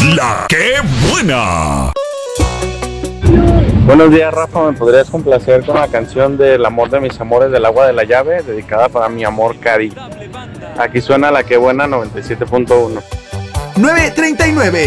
La que buena. Buenos días, Rafa. ¿Me podrías complacer con la canción del amor de mis amores del agua de la llave, dedicada para mi amor Cari? Aquí suena La que buena 97.1. 9:39.